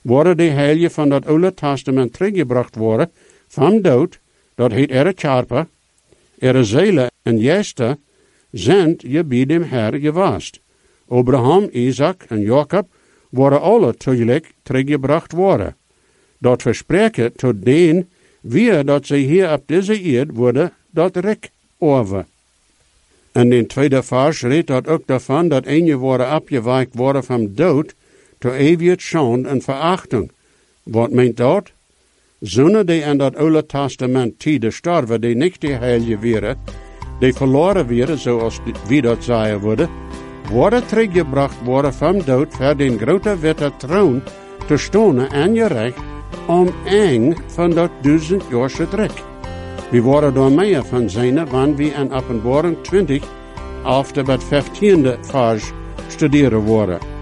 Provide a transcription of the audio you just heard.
worden die heilige van dat Oude Testament teruggebracht worden, van dood, dat heet ihre Charpe, ihre Seele en Jester, zijn je bij dem Herr gewast. Abraham, Isaac en Jacob worden alle tegelijk teruggebracht worden. Dat verspreken tot den, wie dat ze hier op deze eerd worden, dat rek over. En in tweede vers redt dat ook daarvan dat ene worden afgewijkt worden van dood, tot eeuwig schande en verachting. Wat meent dat? Zonen die in dat Oude Testament tijden sterven, die niet die heilige wären, die verloren wären, zoals wie dat zeggen worden, worden teruggebracht worden van dood voor den grote witte troon te stonen en je recht om eng van dat 1000-jaarse druk. We worden door meer van zijn, wanneer we in Openbaring 20 af de 15e vers studeren worden.